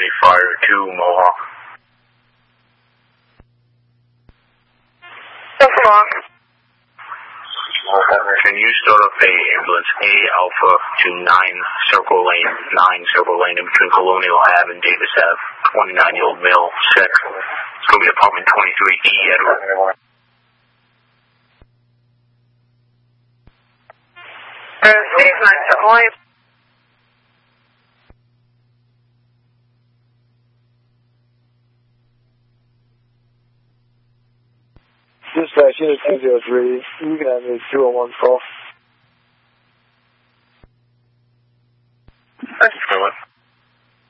Fire 2, Mohawk. Can you start up a ambulance A Alpha to 9 Circle Lane in between Colonial Ave and Davis Ave, 29-year-old male, sick. It's going to be apartment 23E, Edward. 9 Circle Lane. Dispatch, unit 203, you can have me 201 call.